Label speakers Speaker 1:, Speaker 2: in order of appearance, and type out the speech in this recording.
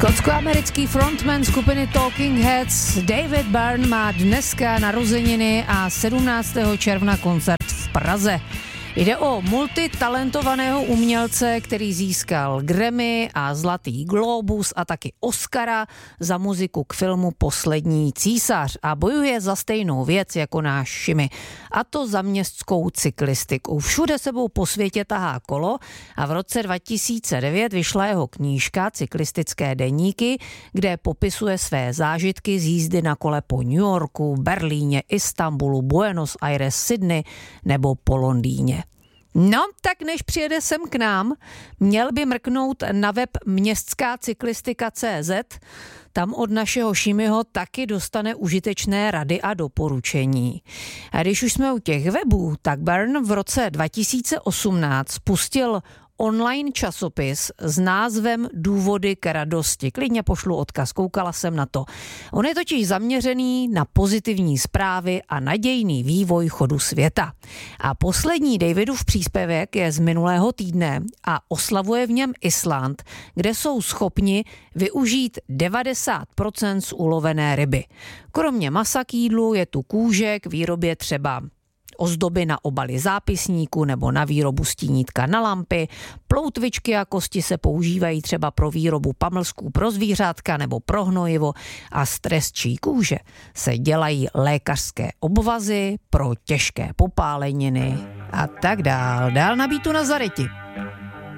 Speaker 1: Skotsko-americký frontman skupiny Talking Heads David Byrne má dneska narozeniny a 17. června koncert v Praze. Jde o multitalentovaného umělce, který získal Grammy a Zlatý glóbus a taky Oscara za muziku k filmu Poslední císař a bojuje za stejnou věc jako náš Šimi, a to za městskou cyklistiku. Všude sebou po světě tahá kolo a v roce 2009 vyšla jeho knížka Cyklistické deníky, kde popisuje své zážitky z jízdy na kole po New Yorku, Berlíně, Istanbulu, Buenos Aires, Sydney nebo po Londýně. No, tak než přijede sem k nám, měl by mrknout na web městskácyklistika.cz, tam od našeho Šimiho taky dostane užitečné rady a doporučení. A když už jsme u těch webů, tak Byrne v roce 2018 spustil online časopis s názvem Důvody k radosti. Klidně pošlu odkaz, koukala jsem na to. On je totiž zaměřený na pozitivní zprávy a nadějný vývoj chodu světa. A poslední Davidův příspěvek je z minulého týdne a oslavuje v něm Island, kde jsou schopni využít 90% z ulovené ryby. Kromě masa k jídlu je tu kůže k výrobě třeba ozdoby na obaly zápisníku nebo na výrobu stínítka na lampy, ploutvičky a kosti se používají třeba pro výrobu pamlsků pro zvířátka nebo pro hnojivo a z trestčí kůže se dělají lékařské obvazy pro těžké popáleniny a tak dál. Dál na Beatu Nazareti.